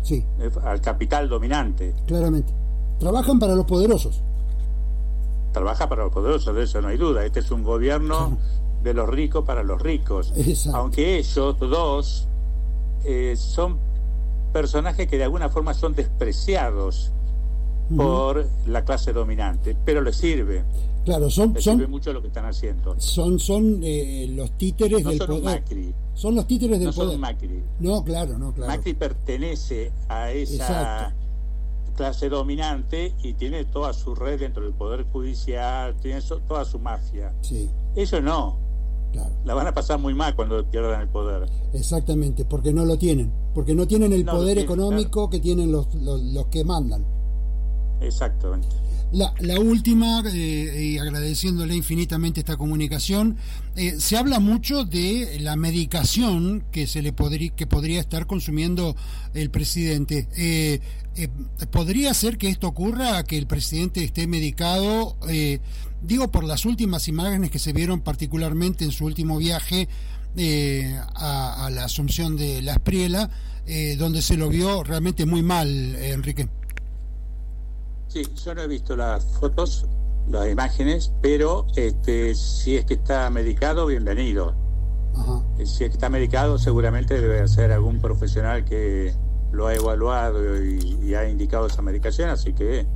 Sí. Al capital dominante. Claramente. Trabajan para los poderosos. Trabaja para los poderosos, de eso no hay duda. Este es un gobierno de los ricos para los ricos. Exacto. Aunque ellos dos son personajes que de alguna forma son despreciados por la clase dominante, pero les sirve. Claro, sirve mucho lo que están haciendo. Son los títeres no del son poder. Macri. Son los títeres del poder. No son Macri. No, claro. Macri pertenece a esa clase dominante y tiene toda su red dentro del poder judicial, tiene toda su mafia. Sí. Ellos no. Claro. La van a pasar muy mal cuando pierdan el poder. Exactamente, porque no lo tienen. Porque no tienen el poder económico, claro, que tienen los que mandan. Exactamente. La última, y agradeciéndole infinitamente esta comunicación, se habla mucho de la medicación que que podría estar consumiendo el presidente. ¿Podría ser que esto ocurra, que el presidente esté medicado? Digo, por las últimas imágenes que se vieron particularmente en su último viaje a la Asunción de la Espriela, donde se lo vio realmente muy mal, Enrique. Sí, yo no he visto las fotos, las imágenes, pero si es que está medicado, bienvenido. Ajá. Si es que está medicado, seguramente debe ser algún profesional que lo ha evaluado y ha indicado esa medicación, así que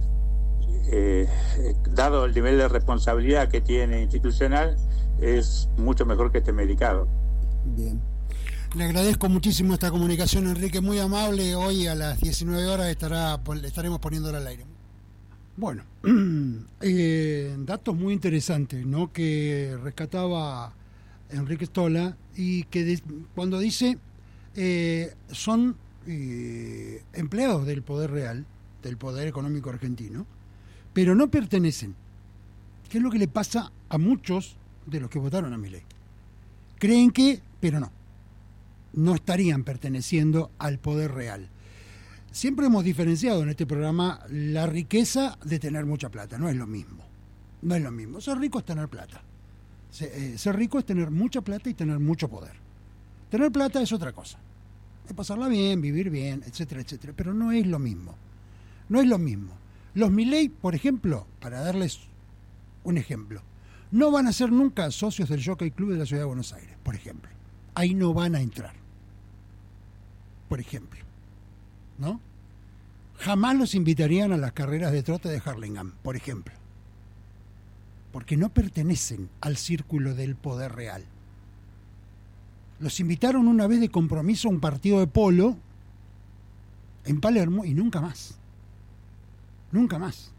dado el nivel de responsabilidad que tiene institucional, es mucho mejor que esté medicado. Bien. Le agradezco muchísimo esta comunicación, Enrique, muy amable. Hoy a las 19 horas estaremos poniéndola al aire. Bueno, datos muy interesantes, ¿no?, que rescataba Enrique Stola, y que cuando dice son empleados del poder real, del poder económico argentino, pero no pertenecen, que es lo que le pasa a muchos de los que votaron a Milei. Creen que, pero no estarían perteneciendo al poder real. Siempre hemos diferenciado en este programa la riqueza de tener mucha plata. No es lo mismo. Ser rico es tener plata. Ser rico es tener mucha plata y tener mucho poder. Tener plata es otra cosa. Es pasarla bien, vivir bien, etcétera, etcétera. Pero no es lo mismo. No es lo mismo. Los Milei, por ejemplo, para darles un ejemplo, no van a ser nunca socios del Jockey Club de la Ciudad de Buenos Aires, por ejemplo. Ahí no van a entrar. Por ejemplo. ¿No? Jamás los invitarían a las carreras de trote de Hurlingham, por ejemplo, porque no pertenecen al círculo del poder real. Los invitaron una vez de compromiso a un partido de polo en Palermo y nunca más. Nunca más.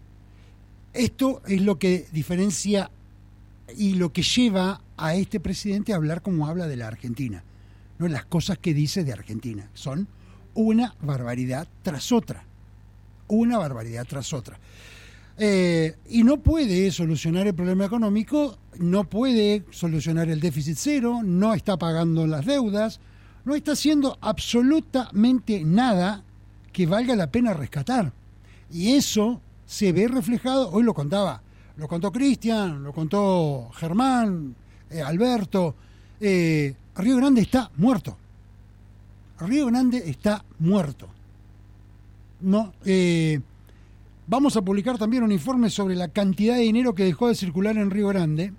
Esto es lo que diferencia y lo que lleva a este presidente a hablar como habla de la Argentina, no las cosas que dice de Argentina. Son una barbaridad tras otra. Una barbaridad tras otra. Y no puede solucionar el problema económico, no puede solucionar el déficit cero, no está pagando las deudas, no está haciendo absolutamente nada que valga la pena rescatar. Y eso se ve reflejado, hoy lo contó Cristian, lo contó Germán, Alberto, Río Grande está muerto. Río Grande está muerto. No, vamos a publicar también un informe sobre la cantidad de dinero que dejó de circular en Río Grande.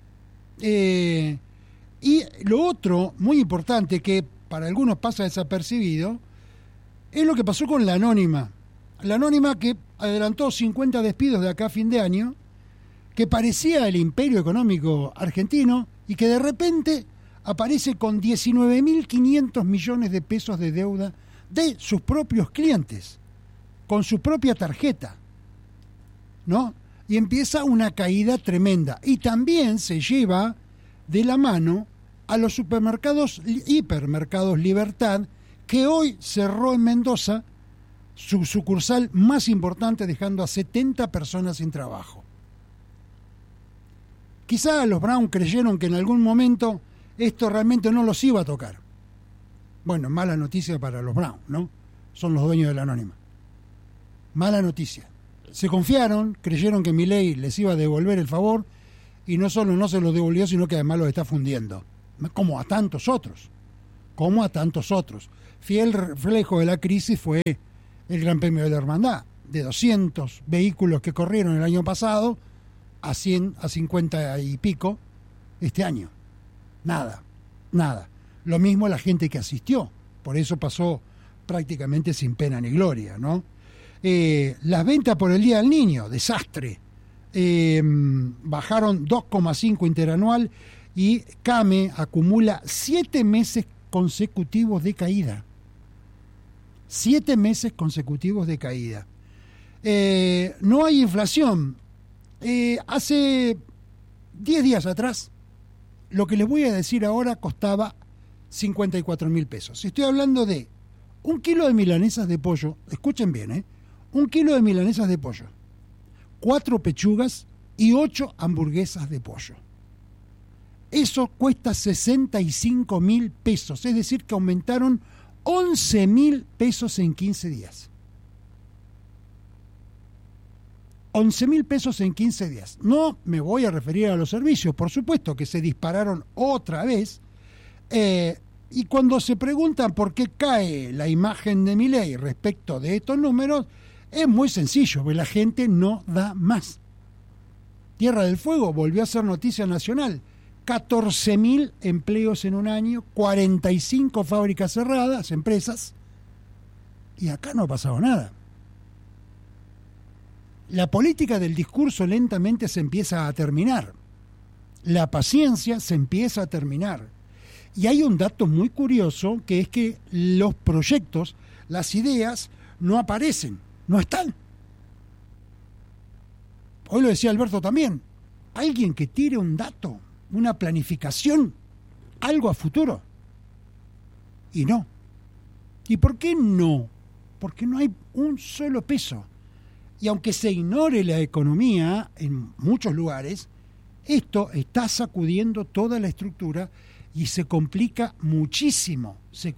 Y lo otro, muy importante, que para algunos pasa desapercibido, es lo que pasó con la Anónima. La Anónima, que adelantó 50 despidos de acá a fin de año, que parecía el imperio económico argentino y que de repente aparece con 19.500 millones de pesos de deuda de sus propios clientes, con su propia tarjeta, ¿no? Y empieza una caída tremenda. Y también se lleva de la mano a los hipermercados Libertad, que hoy cerró en Mendoza su sucursal más importante, dejando a 70 personas sin trabajo. Quizá los Brown creyeron que en algún momento esto realmente no los iba a tocar. Bueno, mala noticia para los Brown, ¿no? Son los dueños de la Anónima. Mala noticia. Se confiaron, creyeron que Milei les iba a devolver el favor, y no solo no se los devolvió, sino que además los está fundiendo, como a tantos otros. como a tantos otros. Fiel reflejo de la crisis fue el Gran Premio de la Hermandad, de 200 vehículos que corrieron el año pasado a 100, a 50 y pico este año. Nada. Lo mismo la gente que asistió, por eso pasó prácticamente sin pena ni gloria, ¿no? Las ventas por el Día del Niño, desastre. Bajaron 2,5 interanual y CAME acumula 7 meses consecutivos de caída. 7 meses consecutivos de caída. No hay inflación. Hace 10 días atrás, lo que les voy a decir ahora costaba 54.000 pesos. Estoy hablando de 1 kilo de milanesas de pollo, escuchen bien, 1 kilo de milanesas de pollo, 4 pechugas y 8 hamburguesas de pollo. Eso cuesta 65.000 pesos, es decir, que aumentaron 11.000 pesos en 15 días. 11.000 pesos en 15 días. No me voy a referir a los servicios, por supuesto que se dispararon otra vez. Y cuando se preguntan por qué cae la imagen de Milei respecto de estos números, es muy sencillo, porque la gente no da más. Tierra del Fuego volvió a ser noticia nacional. 14.000 empleos en un año, 45 fábricas cerradas, empresas, y acá no ha pasado nada. La política del discurso lentamente se empieza a terminar. La paciencia se empieza a terminar. Y hay un dato muy curioso, que es que los proyectos, las ideas, no aparecen, no están. Hoy lo decía Alberto también. Alguien que tire un dato, una planificación, algo a futuro. Y no. ¿Y por qué no? Porque no hay un solo peso. Y aunque se ignore la economía en muchos lugares, esto está sacudiendo toda la estructura y se complica muchísimo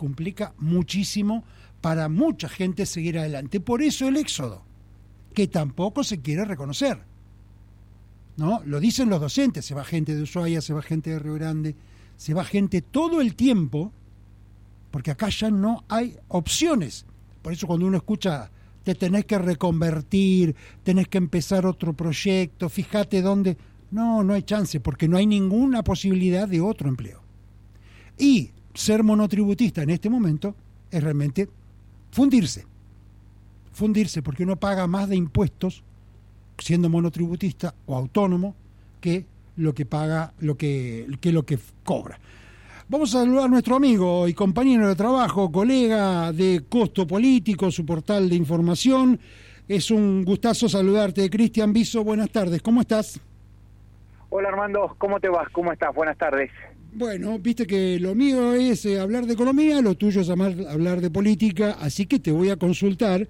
para mucha gente seguir adelante. Por eso el éxodo, que tampoco se quiere reconocer, ¿no? Lo dicen los docentes, se va gente de Ushuaia, se va gente de Río Grande, se va gente todo el tiempo, porque acá ya no hay opciones. Por eso cuando uno escucha, te tenés que reconvertir, tenés que empezar otro proyecto, fíjate dónde... No hay chance, porque no hay ninguna posibilidad de otro empleo. Y ser monotributista en este momento es realmente fundirse, porque uno paga más de impuestos siendo monotributista o autónomo que lo que paga, lo que cobra. Vamos a saludar a nuestro amigo y compañero de trabajo, colega de Costo Político, su portal de información. Es un gustazo saludarte, Cristian Viso. Buenas tardes, ¿cómo estás? Hola Armando, ¿cómo te vas? ¿Cómo estás? Buenas tardes. Bueno, viste que lo mío es hablar de economía, lo tuyo es hablar de política, así que te voy a consultar,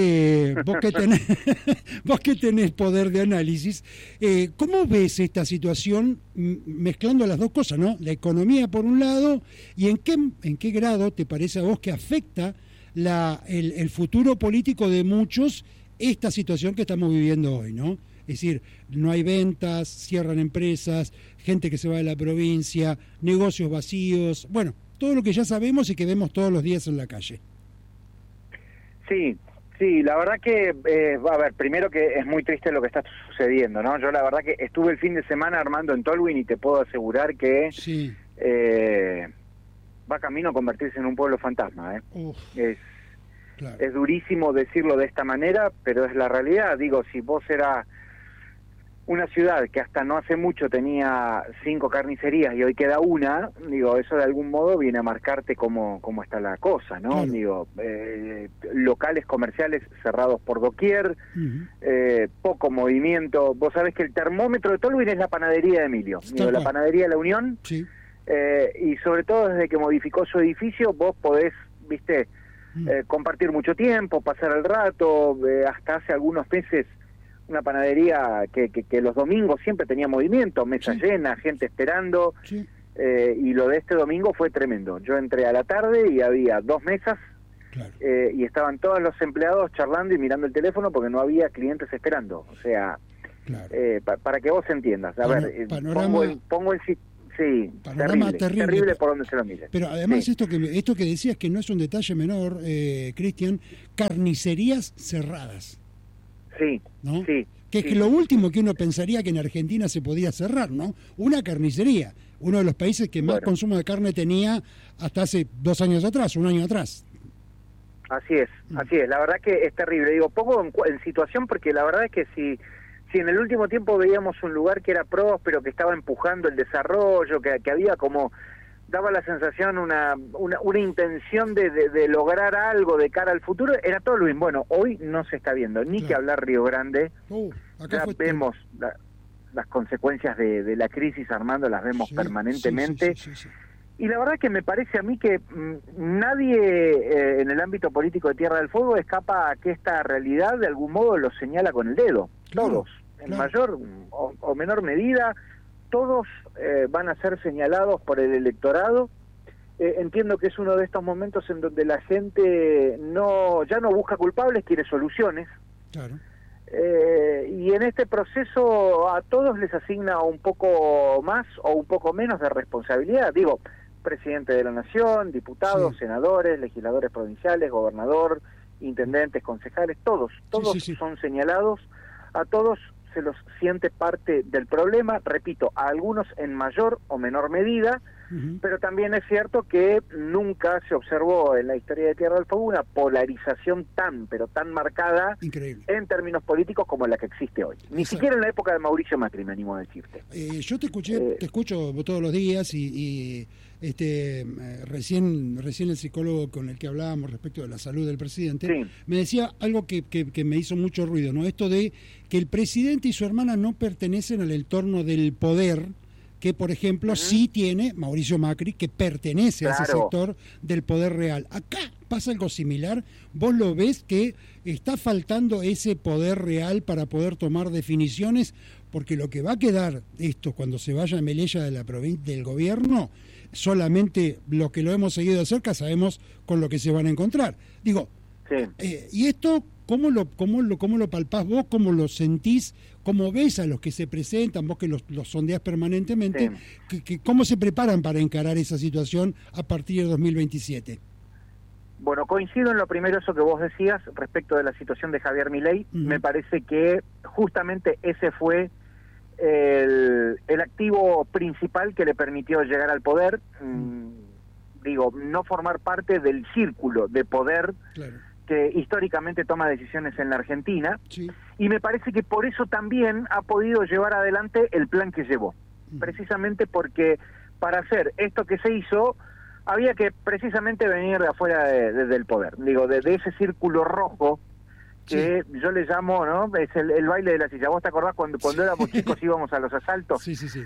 vos que tenés poder de análisis, ¿cómo ves esta situación mezclando las dos cosas, ¿no? La economía por un lado, y en qué grado te parece a vos que afecta el futuro político de muchos esta situación que estamos viviendo hoy, ¿no? Es decir, no hay ventas, cierran empresas, gente que se va de la provincia, negocios vacíos, bueno, todo lo que ya sabemos y que vemos todos los días en la calle. Sí, la verdad que, a ver, primero que es muy triste lo que está sucediendo, ¿no? Yo la verdad que estuve el fin de semana armando en Tolwyn y te puedo asegurar que sí. Va camino a convertirse en un pueblo fantasma, ¿eh? Claro. Es durísimo decirlo de esta manera, pero es la realidad. Digo, si vos eras una ciudad que hasta no hace mucho tenía 5 carnicerías y hoy queda una, digo, eso de algún modo viene a marcarte cómo está la cosa, ¿no? Claro. Digo, locales comerciales cerrados por doquier, poco movimiento. Vos sabés que el termómetro de Tolwyn es la panadería de Emilio, digo, la panadería de la Unión, sí. Y sobre todo desde que modificó su edificio vos podés, viste, compartir mucho tiempo, pasar el rato, hasta hace algunos meses una panadería que los domingos siempre tenía movimiento, mesa llena, gente esperando, y lo de este domingo fue tremendo. Yo entré a la tarde y había 2 mesas, claro. Y estaban todos los empleados charlando y mirando el teléfono porque no había clientes esperando. O sea, claro. para que vos entiendas, a ver, Sí, Panorama terrible por donde se lo mire. Pero además sí. esto que decías que no es un detalle menor, Cristian, carnicerías cerradas. Sí, ¿no? sí. Que es lo último que uno pensaría que en Argentina se podía cerrar, ¿no? Una carnicería, uno de los países que más consumo de carne tenía hasta hace 2 años atrás, 1 año atrás. Así es. La verdad que es terrible. Digo, pongo en situación porque la verdad es que si en el último tiempo veíamos un lugar que era próspero, que estaba empujando el desarrollo, que había como, daba la sensación una intención de lograr algo de cara al futuro, era todo lo mismo. Bueno, hoy no se está viendo, ni que hablar Río Grande. Ya vemos las consecuencias de la crisis, Armando, las vemos permanentemente. Sí. Y la verdad que me parece a mí que nadie en el ámbito político de Tierra del Fuego escapa a que esta realidad de algún modo lo señala con el dedo. Todos, en mayor o menor medida, todos van a ser señalados por el electorado. Entiendo que es uno de estos momentos en donde la gente ya no busca culpables, quiere soluciones. Claro. Y en este proceso a todos les asigna un poco más o un poco menos de responsabilidad. Digo, presidente de la Nación, diputados, senadores, legisladores provinciales, gobernador, intendentes, concejales, todos son señalados, a todos se los siente parte del problema, repito, a algunos en mayor o menor medida, pero también es cierto que nunca se observó en la historia de Tierra del Fuego una polarización tan marcada en términos políticos como la que existe hoy. Ni siquiera en la época de Mauricio Macri, me animo a decirte. Yo te escucho todos los días y recién el psicólogo con el que hablábamos respecto de la salud del presidente me decía algo que me hizo mucho ruido, ¿no? Esto de que el presidente y su hermana no pertenecen al entorno del poder que, por ejemplo, sí tiene Mauricio Macri, que pertenece a ese sector del poder real. Acá pasa algo similar. ¿Vos lo ves que está faltando ese poder real para poder tomar definiciones? Porque lo que va a quedar esto cuando se vaya Melella de la del gobierno, solamente los que lo hemos seguido de cerca sabemos con lo que se van a encontrar. Digo, y esto, ¿cómo lo palpás vos? ¿Cómo lo sentís? ¿Cómo ves a los que se presentan? Vos que los sondeás permanentemente, ¿cómo se preparan para encarar esa situación a partir de 2027? Bueno, coincido en lo primero, eso que vos decías respecto de la situación de Javier Milei. Me parece que justamente ese fue el activo principal que le permitió llegar al poder. Digo, no formar parte del círculo de poder que históricamente toma decisiones en la Argentina, y me parece que por eso también ha podido llevar adelante el plan que llevó, precisamente porque para hacer esto que se hizo había que precisamente venir de afuera del poder, digo, de ese círculo rojo que yo le llamo, ¿no? Es el baile de la silla. ¿Vos te acordás cuando éramos chicos íbamos a los asaltos?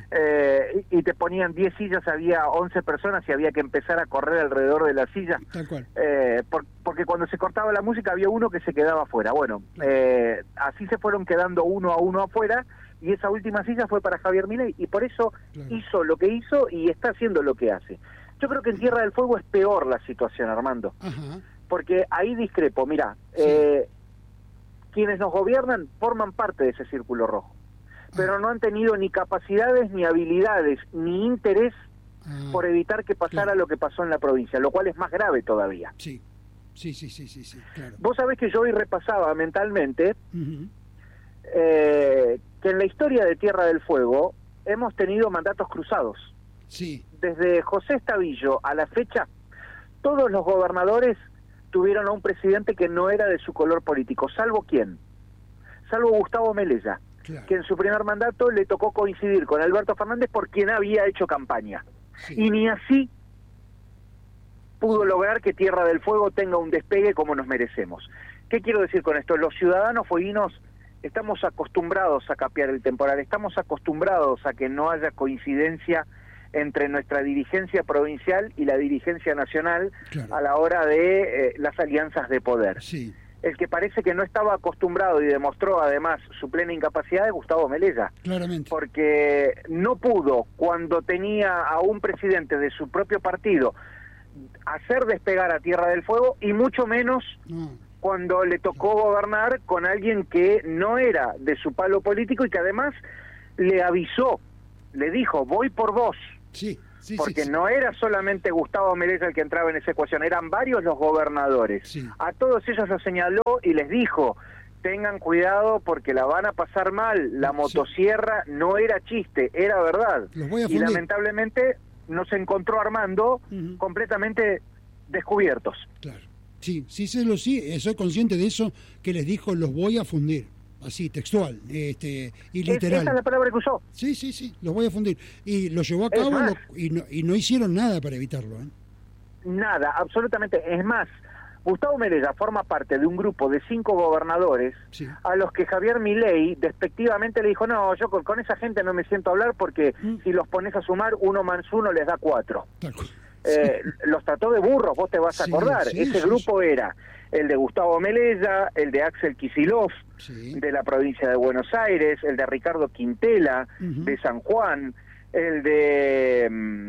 Y te ponían 10 sillas, había 11 personas y había que empezar a correr alrededor de la silla. Tal cual. Porque cuando se cortaba la música había uno que se quedaba afuera. Bueno, así se fueron quedando uno a uno afuera, y esa última silla fue para Javier Milei, y por eso hizo lo que hizo y está haciendo lo que hace. Yo creo que en Tierra del Fuego es peor la situación, Armando. Porque ahí discrepo. Mirá, quienes nos gobiernan forman parte de ese círculo rojo, pero no han tenido ni capacidades, ni habilidades, ni interés por evitar que pasara lo que pasó en la provincia, lo cual es más grave todavía. Sí, claro. Vos sabés que yo hoy repasaba mentalmente que en la historia de Tierra del Fuego hemos tenido mandatos cruzados. Desde José Estavillo a la fecha, todos los gobernadores tuvieron a un presidente que no era de su color político, salvo Gustavo Melella, que en su primer mandato le tocó coincidir con Alberto Fernández, por quien había hecho campaña. Y ni así pudo lograr que Tierra del Fuego tenga un despegue como nos merecemos. ¿Qué quiero decir con esto? Los ciudadanos fueguinos estamos acostumbrados a capear el temporal, estamos acostumbrados a que no haya coincidencia entre nuestra dirigencia provincial y la dirigencia nacional a la hora de las alianzas de poder. El que parece que no estaba acostumbrado y demostró además su plena incapacidad es Gustavo Melella. Claramente. Porque no pudo, cuando tenía a un presidente de su propio partido, hacer despegar a Tierra del Fuego, y mucho menos cuando le tocó gobernar con alguien que no era de su palo político y que además le avisó, le dijo, voy por vos. Sí, sí, porque sí. no era solamente Gustavo Melella el que entraba en esa ecuación, eran varios los gobernadores. Sí. A todos ellos los señaló y les dijo, tengan cuidado porque la van a pasar mal, la motosierra no era chiste, era verdad. Los voy a Y fundir. lamentablemente nos encontró Armando completamente descubiertos. Claro. Sí, soy consciente de eso, que les dijo, los voy a fundir. Así, textual, y literal. Esa es la palabra que usó. Sí, los voy a fundir. Y lo llevó a cabo y no hicieron nada para evitarlo. Nada, absolutamente. Es más, Gustavo Melella forma parte de un grupo de 5 gobernadores a los que Javier Milei despectivamente le dijo, no, yo con esa gente no me siento a hablar porque si los pones a sumar, 1 más 1 les da 4. Los trató de burros, vos te vas a acordar. Ese grupo era el de Gustavo Melella, el de Axel Kicillof, de la provincia de Buenos Aires, el de Ricardo Quintela, de San Juan, el de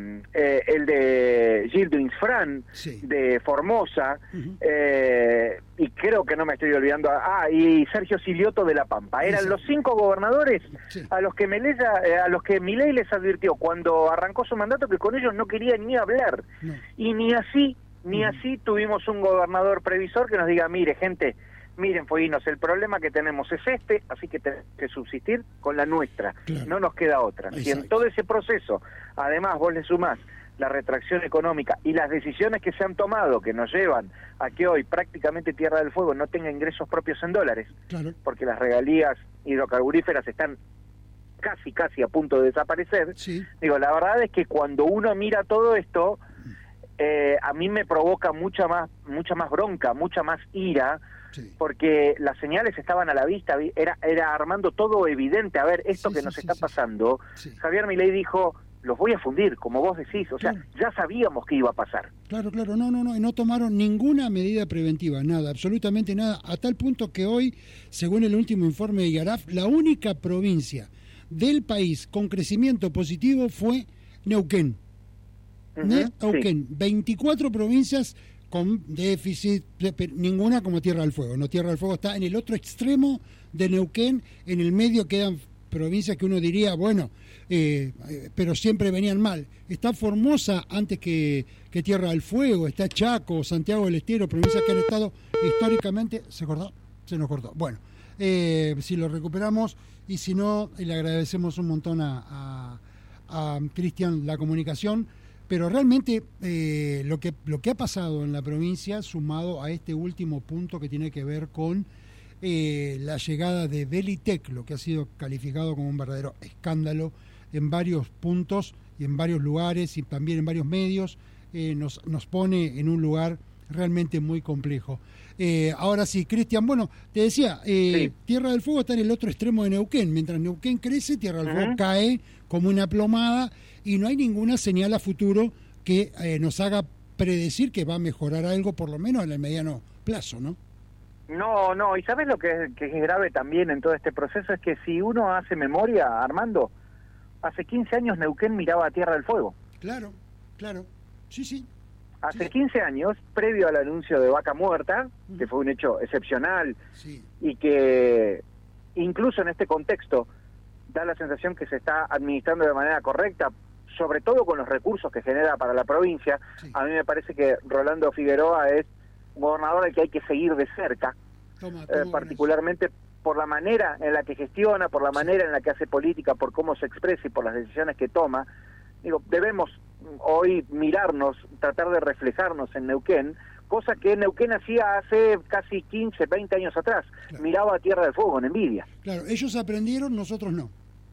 Gildo Insfrán, de Formosa, y creo que no me estoy olvidando, y Sergio Silioto de La Pampa. Eran los 5 gobernadores a los que Milei les advirtió cuando arrancó su mandato que con ellos no quería ni hablar. Y ni así tuvimos un gobernador previsor que nos diga, mire gente, miren fueguinos, el problema que tenemos es así que tenemos que subsistir con la nuestra, no nos queda otra. Si en todo ese proceso, además vos le sumás la retracción económica y las decisiones que se han tomado que nos llevan a que hoy prácticamente Tierra del Fuego no tenga ingresos propios en dólares, porque las regalías hidrocarburíferas están casi a punto de desaparecer, digo, la verdad es que cuando uno mira todo esto, a mí me provoca mucha más bronca, mucha más ira, porque las señales estaban a la vista, era Armando todo evidente. A ver, esto que nos está pasando, Javier Milei dijo, los voy a fundir, como vos decís, o sea, ya sabíamos que iba a pasar. Claro, y no tomaron ninguna medida preventiva, nada, absolutamente nada, a tal punto que hoy, según el último informe de IARAF, la única provincia del país con crecimiento positivo fue Neuquén. 24 provincias con déficit, ninguna como Tierra del Fuego. No, Tierra del Fuego está en el otro extremo de Neuquén, en el medio quedan provincias que uno diría, bueno, pero siempre venían mal. Está Formosa antes que Tierra del Fuego, está Chaco, Santiago del Estero, provincias que han estado históricamente... ¿Se nos cortó. Bueno, si lo recuperamos y si no, le agradecemos un montón a Cristian la comunicación. Pero realmente lo que ha pasado en la provincia, sumado a este último punto que tiene que ver con la llegada de Belitec, lo que ha sido calificado como un verdadero escándalo en varios puntos y en varios lugares y también en varios medios, nos pone en un lugar realmente muy complejo. Ahora sí, Cristian, bueno, te decía, Tierra del Fuego está en el otro extremo de Neuquén. Mientras Neuquén crece, Tierra del Fuego cae como una plomada y no hay ninguna señal a futuro que nos haga predecir que va a mejorar algo, por lo menos en el mediano plazo, ¿no? No, y ¿sabes lo que es grave también en todo este proceso? Es que si uno hace memoria, Armando, hace 15 años Neuquén miraba a Tierra del Fuego. Claro, sí. Hace 15 años, previo al anuncio de Vaca Muerta, que fue un hecho excepcional y que incluso en este contexto da la sensación que se está administrando de manera correcta, sobre todo con los recursos que genera para la provincia. A mí me parece que Rolando Figueroa es un gobernador al que hay que seguir de cerca, particularmente por la manera en la que gestiona, por la manera en la que hace política, por cómo se expresa y por las decisiones que toma. Digo, debemos hoy mirarnos, tratar de reflejarnos en Neuquén, cosa que Neuquén hacía hace casi 15, 20 años atrás. Miraba a Tierra del Fuego en envidia. Claro, ellos aprendieron, nosotros no.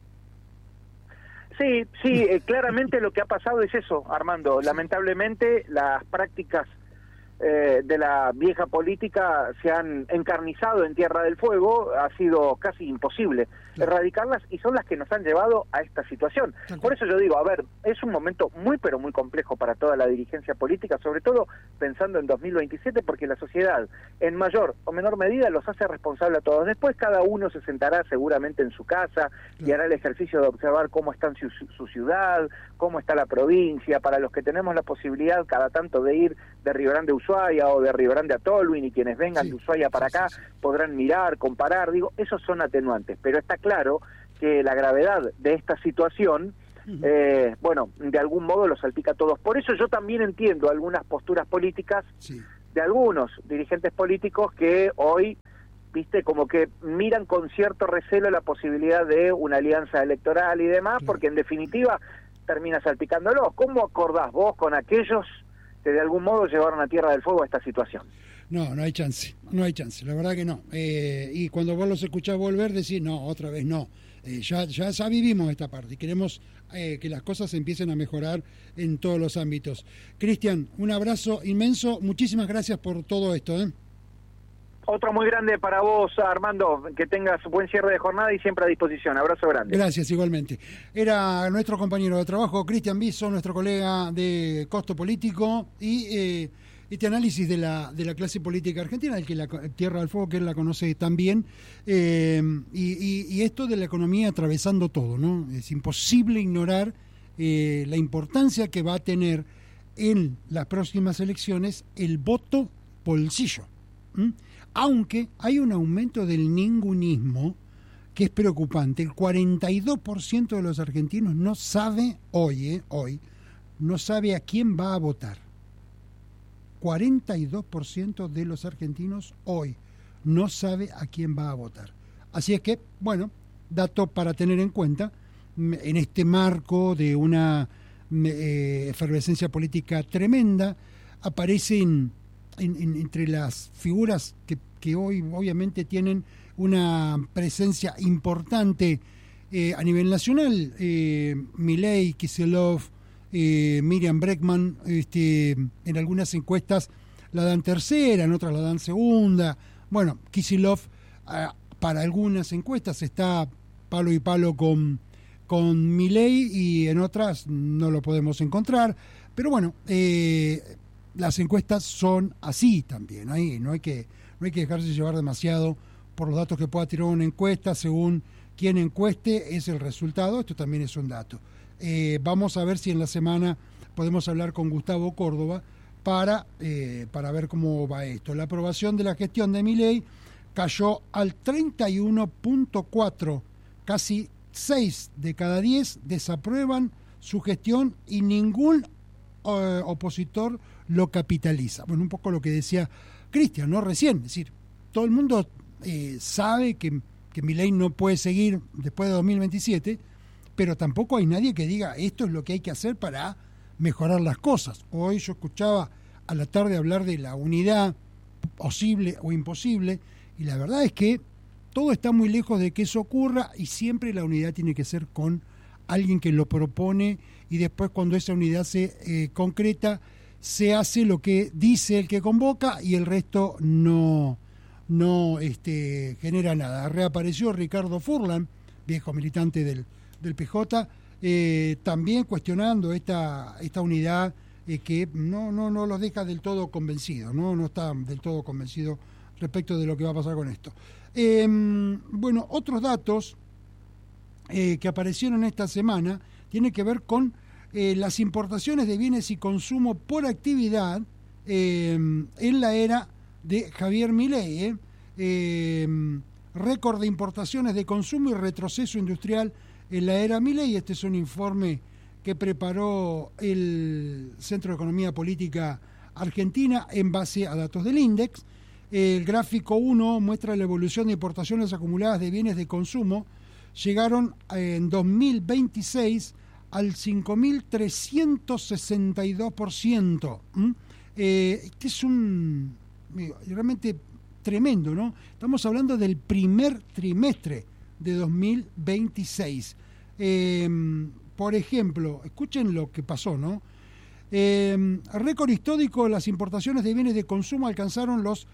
Sí, claramente lo que ha pasado es eso, Armando. Lamentablemente las prácticas de la vieja política se han encarnizado en Tierra del Fuego, ha sido casi imposible erradicarlas y son las que nos han llevado a esta situación. Por eso yo digo, a ver, es un momento muy pero muy complejo para toda la dirigencia política, sobre todo pensando en 2027, porque la sociedad en mayor o menor medida los hace responsable a todos. Después cada uno se sentará seguramente en su casa y hará el ejercicio de observar cómo está en su ciudad, cómo está la provincia. Para los que tenemos la posibilidad cada tanto de ir de Río Grande a Ushuaia o de Río Grande a Tolwyn, y quienes vengan de Ushuaia para acá podrán mirar, comparar, digo, esos son atenuantes, pero está claro que la gravedad de esta situación bueno, de algún modo los salpica a todos. Por eso yo también entiendo algunas posturas políticas de algunos dirigentes políticos que hoy, viste, como que miran con cierto recelo la posibilidad de una alianza electoral y demás, porque en definitiva termina salpicándolos. ¿Cómo acordás vos con aquellos que de algún modo llevaron a Tierra del Fuego a esta situación? No, no hay chance, la verdad que no. Y cuando vos los escuchás volver, decís, no, otra vez no. Ya vivimos esta parte y queremos que las cosas empiecen a mejorar en todos los ámbitos. Cristian, un abrazo inmenso, muchísimas gracias por todo esto. Otro muy grande para vos, Armando, que tengas buen cierre de jornada y siempre a disposición. Abrazo grande. Gracias, igualmente. Era nuestro compañero de trabajo, Cristian Biso, nuestro colega de Costo Político y este análisis de la clase política argentina, el que la Tierra del Fuego, que él la conoce tan bien, y esto de la economía atravesando todo, ¿no? Es imposible ignorar la importancia que va a tener en las próximas elecciones el voto bolsillo. Aunque hay un aumento del ningunismo que es preocupante. El 42% de los argentinos no sabe hoy, no sabe a quién va a votar. 42% de los argentinos hoy no sabe a quién va a votar. Así es que, bueno, dato para tener en cuenta en este marco de una efervescencia política tremenda. Aparecen entre las figuras que hoy obviamente tienen una presencia importante a nivel nacional, Milei, Kicillof, Miriam Bregman, en algunas encuestas la dan tercera, en otras la dan segunda. Bueno, Kicillof para algunas encuestas está palo y palo con Milei y en otras no lo podemos encontrar, pero bueno, las encuestas son así también, ahí no hay que dejarse llevar demasiado por los datos que pueda tirar una encuesta. Según quien encueste es el resultado, esto también es un dato. Vamos a ver si en la semana podemos hablar con Gustavo Córdoba para ver cómo va esto. La aprobación de la gestión de Milei cayó al 31.4, casi 6 de cada 10 desaprueban su gestión y ningún opositor lo capitaliza. Bueno, un poco lo que decía Cristian, ¿no? Recién, es decir, todo el mundo sabe que Milei no puede seguir después de 2027, pero tampoco hay nadie que diga esto es lo que hay que hacer para mejorar las cosas. Hoy yo escuchaba a la tarde hablar de la unidad posible o imposible, y la verdad es que todo está muy lejos de que eso ocurra, y siempre la unidad tiene que ser con alguien que lo propone, y después cuando esa unidad se concreta, se hace lo que dice el que convoca y el resto no genera nada. Reapareció Ricardo Furlan, viejo militante del PJ, también cuestionando esta unidad que no los deja del todo convencidos, no está del todo convencido respecto de lo que va a pasar con esto. Bueno, otros datos que aparecieron esta semana tienen que ver con las importaciones de bienes y consumo por actividad en la era de Javier Milei. Récord de importaciones de consumo y retroceso industrial en la era Milei. Este es un informe que preparó el Centro de Economía Política Argentina en base a datos del INDEX. El gráfico 1 muestra la evolución de importaciones acumuladas de bienes de consumo. Llegaron en 2026 al 5.362%. Este es realmente tremendo, ¿no? Estamos hablando del primer trimestre de 2026. Por ejemplo, escuchen lo que pasó, ¿no? Récord histórico, las importaciones de bienes de consumo alcanzaron los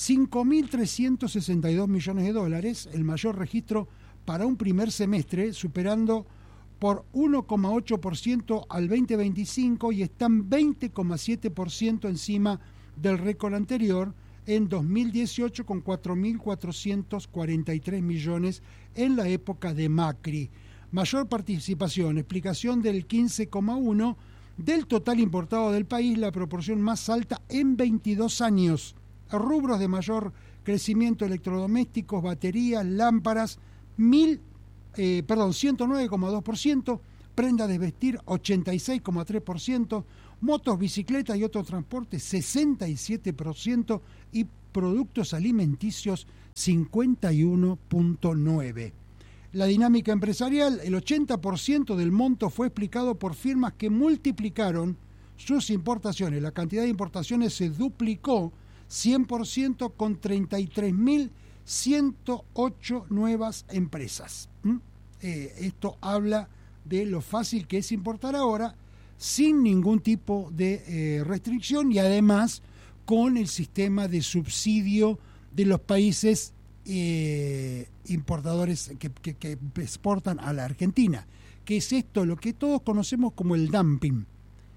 5.362 millones de dólares, el mayor registro para un primer semestre, superando por 1,8% al 2025 y están 20,7% encima del récord anterior en 2018 con 4.443 millones en la época de Macri. Mayor participación, explicación del 15,1% del total importado del país, la proporción más alta en 22 años. Rubros de mayor crecimiento: electrodomésticos, baterías, lámparas, 109,2%, prenda de vestir 86,3%, motos, bicicletas y otro transporte 67% y productos alimenticios 51,9%. La dinámica empresarial, el 80% del monto fue explicado por firmas que multiplicaron sus importaciones. La cantidad de importaciones se duplicó 100% con 33.108 nuevas empresas. Esto habla de lo fácil que es importar ahora sin ningún tipo de restricción y además con el sistema de subsidio de los países importadores que exportan a la Argentina, que es esto lo que todos conocemos como el dumping,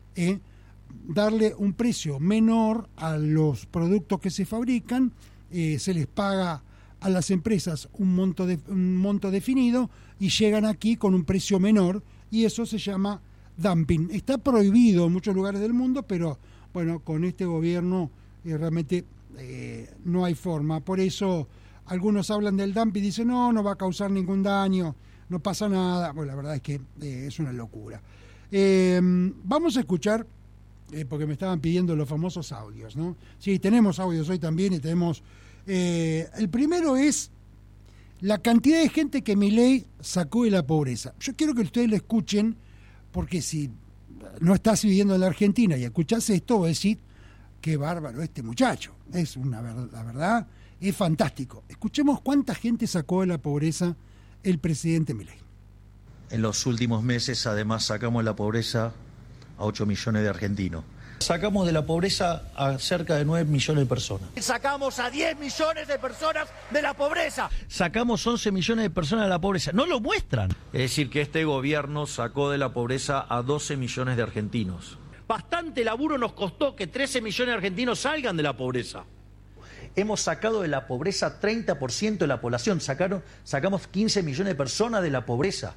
darle un precio menor a los productos que se fabrican, se les paga a las empresas un monto definido y llegan aquí con un precio menor y eso se llama dumping. Está prohibido en muchos lugares del mundo, pero bueno, con este gobierno realmente no hay forma. Por eso algunos hablan del dumping y dicen no va a causar ningún daño, no pasa nada. Bueno, la verdad es que es una locura. Vamos a escuchar, porque me estaban pidiendo los famosos audios, ¿no? Sí, tenemos audios hoy también y tenemos... el primero es la cantidad de gente que Milei sacó de la pobreza. Yo quiero que ustedes lo escuchen, porque si no estás viviendo en la Argentina y escuchás esto, vas a decir, qué bárbaro este muchacho. La verdad, es fantástico. Escuchemos cuánta gente sacó de la pobreza el presidente Milei. En los últimos meses, además, sacamos de la pobreza a 8 millones de argentinos. Sacamos de la pobreza a cerca de 9 millones de personas. Sacamos a 10 millones de personas de la pobreza. Sacamos 11 millones de personas de la pobreza. No lo muestran. Es decir, que este gobierno sacó de la pobreza a 12 millones de argentinos. Bastante laburo nos costó que 13 millones de argentinos salgan de la pobreza. Hemos sacado de la pobreza 30% de la población. Sacamos 15 millones de personas de la pobreza.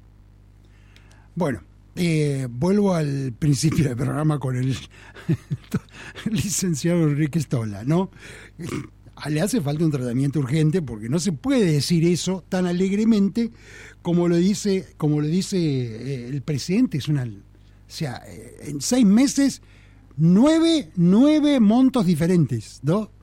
Bueno. Vuelvo al principio del programa con el licenciado Enrique Stola, ¿no? Le hace falta un tratamiento urgente porque no se puede decir eso tan alegremente como lo dice el presidente. En 6 meses 9 montos diferentes, ¿no?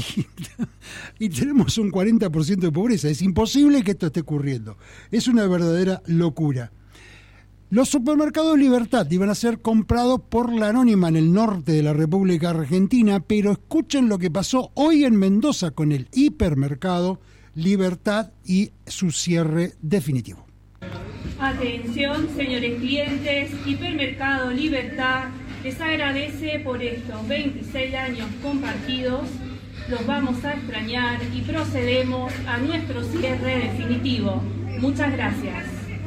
Y tenemos un 40% de pobreza. Es imposible que esto esté ocurriendo. Es una verdadera locura. Los supermercados Libertad iban a ser comprados por La Anónima en el norte de la República Argentina, pero escuchen lo que pasó hoy en Mendoza con el hipermercado Libertad y su cierre definitivo. Atención, señores clientes, Hipermercado Libertad les agradece por estos 26 años compartidos. Los vamos a extrañar y procedemos a nuestro cierre definitivo. Muchas gracias.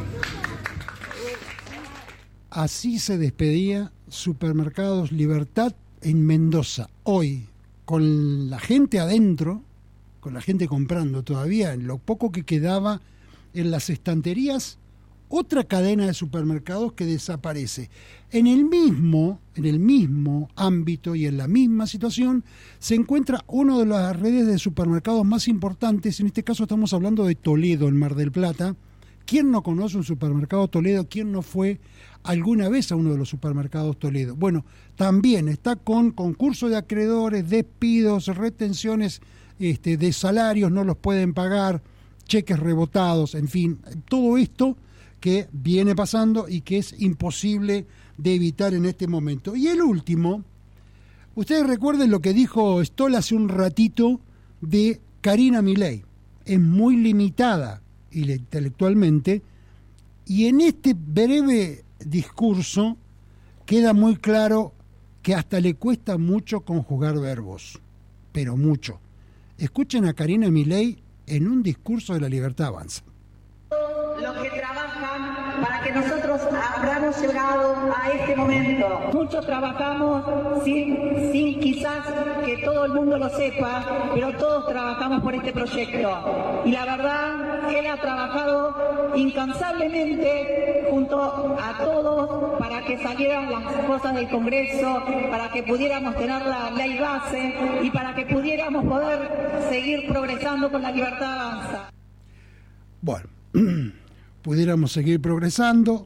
Así se despedía Supermercados Libertad en Mendoza. Hoy, con la gente adentro, con la gente comprando todavía, en lo poco que quedaba en las estanterías, otra cadena de supermercados que desaparece. En el mismo ámbito y en la misma situación se encuentra una de las redes de supermercados más importantes. En este caso estamos hablando de Toledo, en Mar del Plata. ¿Quién no conoce un supermercado Toledo? ¿Quién no fue alguna vez a uno de los supermercados Toledo? Bueno, también está con concurso de acreedores, despidos, retenciones de salarios, no los pueden pagar, cheques rebotados, en fin, todo esto que viene pasando y que es imposible de evitar en este momento. Y el último, ustedes recuerden lo que dijo Stola hace un ratito de Karina Milei. Es muy limitada intelectualmente y en este breve discurso queda muy claro que hasta le cuesta mucho conjugar verbos, pero mucho. Escuchen a Karina Milei en un discurso de La Libertad Avanza. Los que trabajan para que nosotros hayamos llegado a este momento. Muchos trabajamos sin quizás que todo el mundo lo sepa, pero todos trabajamos por este proyecto. Y la verdad, él ha trabajado incansablemente junto a todos para que salieran las cosas del Congreso, para que pudiéramos tener la ley base y para que pudiéramos poder seguir progresando con La Libertad Avanza. Bueno, pudiéramos seguir progresando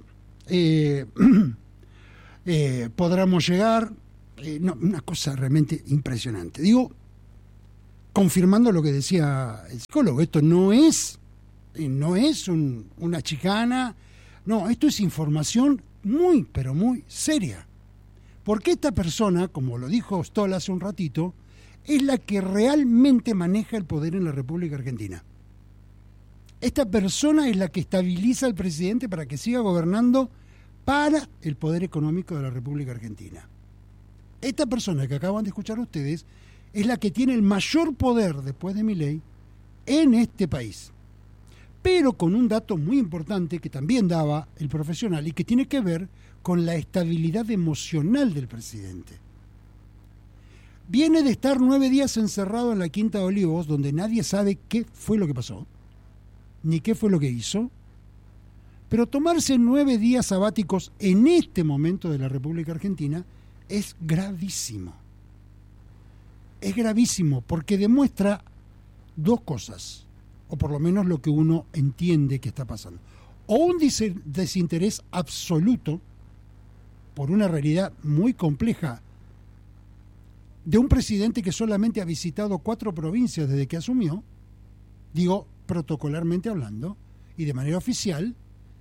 podremos llegar. No, una cosa realmente impresionante. Digo, confirmando lo que decía el psicólogo, esto no es una chicana, no, esto es información muy, pero muy seria. Porque esta persona, como lo dijo Stoll hace un ratito, es la que realmente maneja el poder en la República Argentina. Esta persona es la que estabiliza al presidente para que siga gobernando para el poder económico de la República Argentina. Esta persona que acaban de escuchar ustedes es la que tiene el mayor poder después de Milei en este país. Pero con un dato muy importante que también daba el profesional y que tiene que ver con la estabilidad emocional del presidente. Viene de estar 9 días encerrado en la Quinta de Olivos, donde nadie sabe qué fue lo que pasó, ni qué fue lo que hizo. Pero tomarse 9 días sabáticos en este momento de la República Argentina es gravísimo. Es gravísimo porque demuestra dos cosas, o por lo menos lo que uno entiende que está pasando. O un desinterés absoluto por una realidad muy compleja de un presidente que solamente ha visitado 4 provincias desde que asumió, digo, protocolarmente hablando, y de manera oficial.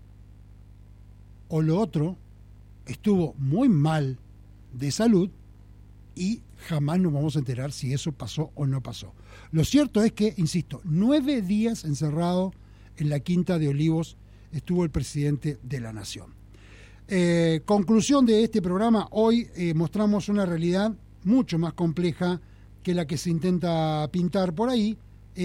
O lo otro, estuvo muy mal de salud y jamás nos vamos a enterar si eso pasó o no pasó. Lo cierto es que, insisto, 9 días encerrado en la Quinta de Olivos estuvo el presidente de la Nación. Conclusión de este programa, hoy mostramos una realidad mucho más compleja que la que se intenta pintar por ahí.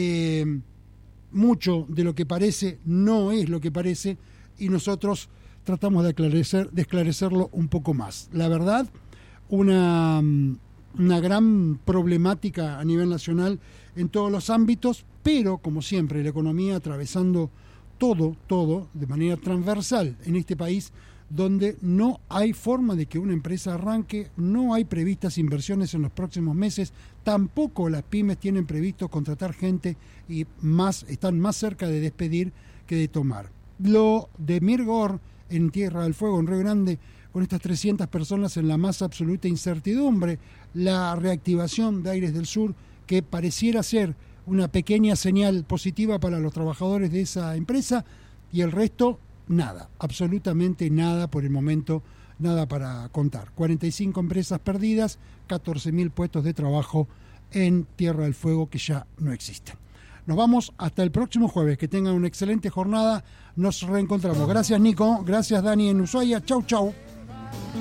Mucho de lo que parece no es lo que parece y nosotros tratamos de esclarecerlo un poco más. La verdad, una gran problemática a nivel nacional en todos los ámbitos, pero como siempre la economía atravesando todo de manera transversal en este país, donde no hay forma de que una empresa arranque, no hay previstas inversiones en los próximos meses, tampoco las pymes tienen previsto contratar gente y están más cerca de despedir que de tomar. Lo de Mirgor en Tierra del Fuego, en Río Grande, con estas 300 personas en la más absoluta incertidumbre, la reactivación de Aires del Sur, que pareciera ser una pequeña señal positiva para los trabajadores de esa empresa, y el resto, nada, absolutamente nada por el momento, nada para contar. 45 empresas perdidas, 14.000 puestos de trabajo en Tierra del Fuego que ya no existen. Nos vamos hasta el próximo jueves. Que tengan una excelente jornada. Nos reencontramos. Gracias, Nico. Gracias, Dani en Ushuaia. Chau, chau.